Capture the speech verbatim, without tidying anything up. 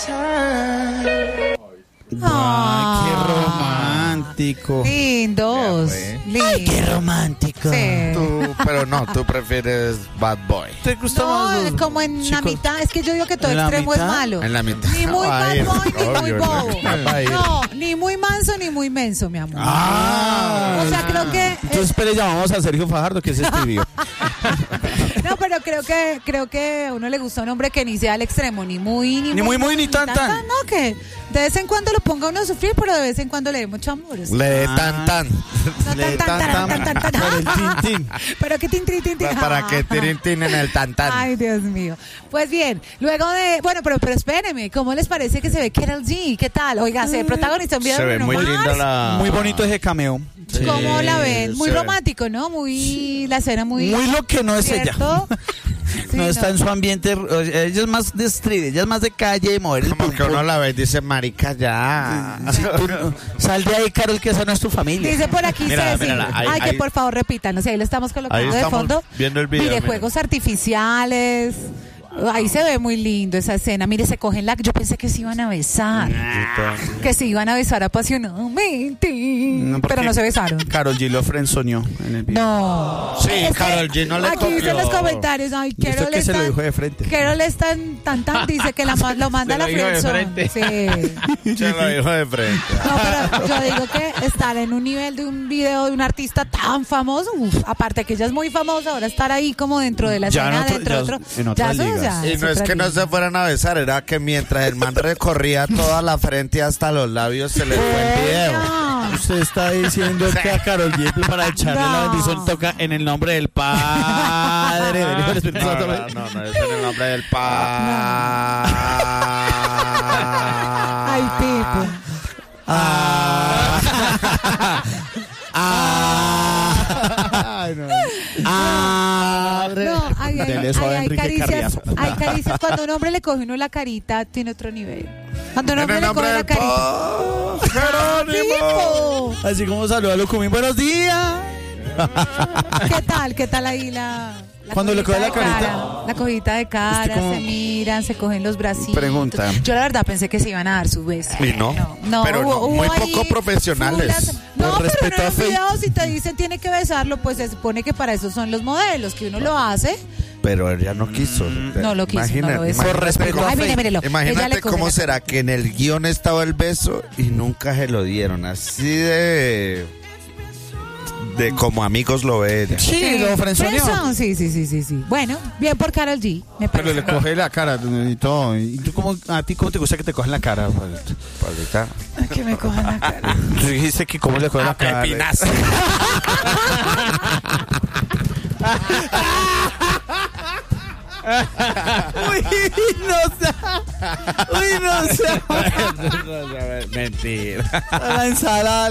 Ay, qué romántico. Lindos. Lindos. Ay, qué romántico. Sí. Tú, pero no, tú prefieres Bad Boy. ¿Te gusta No, más los como en la chicos? mitad. Es que yo digo que todo ¿En la extremo mitad? es malo. En la mitad. Ni muy Va a bad ir, boy, ni muy obvio, bobo. no, va a ir. No, ni muy manso, ni muy menso, mi amor. Ah. O sea, creo que... Entonces, espere, llamamos a Sergio Fajardo, que se escribió. No, pero creo que creo que a uno le gusta un hombre que ni sea al extremo, ni muy ni, Ni muy, muy, ni tan, tan. No, que de vez en cuando lo ponga uno a sufrir, pero de vez en cuando le dé mucho amor. o sea. Le de Ah. tan tan. No, Le tan, tan, tan, tan, tan, tan, tan. por el tin, tin. Pero que tin, tin, tin, tin. Para que tiren tin en el tan tan. Ay, Dios mío. Pues bien, luego de... Bueno, pero, pero espérenme, ¿cómo les parece que se ve Karol G? ¿Qué tal? Oiga, se protagonizó un video Se de ve Bruno muy Mars. linda la. Muy bonito ese cameo. Sí, ¿Cómo la ven? Muy se ve. romántico, ¿no? Muy... La escena muy... Muy lo que no es ¿cierto? ella. Sí, no está en su ambiente. o sea, Ella es más de street, ella es más de calle, mover el Como pum, que uno pum. la ve y dice, marica, ya. Sí, tú no- sal de ahí, Carol, que esa no es tu familia. Dice por aquí Mírala, Ceci. mírala, ahí- Ay, que ahí- por favor repitan. O sea, ahí lo estamos colocando Ahí de estamos fondo. viendo el video, Mire, mire. juegos artificiales. Ahí se ve muy lindo esa escena. Mire, se cogen la... Yo pensé que se iban a besar. Que se iban a besar apasionadamente. No, porque pero no se besaron. Carol G lo frenzoneó en el video. No. Sí, Es que Karol G no le Aquí copió. dicen los comentarios. Ay, Esto Carol que es se lo tan... dijo de frente. Carol es tan, tan, tan, dice que la, ma- lo manda a la Se lo dijo de friendzone. frente. Sí. Se lo dijo de frente. No, pero yo digo que estar en un nivel de un video de un artista tan famoso, uf, aparte que ella es muy famosa, ahora estar ahí como dentro de la Ya escena, en otro- dentro de ya otro. en otras eso ligas. ya Y no es otra que no liga. se fueran a besar, era que mientras el man recorría toda la frente hasta los labios se le fue el video. No. Usted está diciendo que a Carol G para echarle No. la bendición toca en el nombre del Padre, del Hijo y del Espíritu No, Santo. no, no, no, es en el nombre del pa. Ay, Pipo. Ah. Ah. Ay, no. Ah. No, hay, hay, Dele eso a hay- hay Enrique caricias, Carriazo. hay caricias. Cuando un hombre le coge uno la carita, tiene otro nivel. Cuando un En hombre el le nombre coge la del carita. pa. Jerónimo. Pipo. Así como saluda a Lucumín. Buenos días. ¿Qué tal? ¿Qué tal ahí la, la Cuando le cogida coge la de carita. cara? La cogida de cara, Usted como- se miran, se cogen los bracitos. Pregunta. Yo la verdad pensé que se iban a dar sus besos. Y no, pero no, muy poco profesionales. fulas- No, Por pero respeto en a un Faith. video si te dicen tiene que besarlo, pues se supone que para eso son los modelos, que uno lo hace. Pero ella no quiso. No lo quiso, no Imagina- lo besó. imagínate Por respeto cómo- a Ay, mire, mírelo. Ella Imagínate le coge cómo la- será que en el guión estaba el beso y nunca se lo dieron. Así de. De como amigos lo ven. Sí, lo frenzoneó. Friendzone, Sí, sí, sí, sí, sí. Bueno, bien por Karol G. Me Pero parece. le coge la cara y todo. ¿Y tú cómo, a ti cómo te gusta que te cogen la cara? Paulita. Ay, que me cojan la cara. Tú dijiste que cómo le cogen la cara. Pepinazo. Uy, no sé. Uy, no sé. Mentira. La ensalada.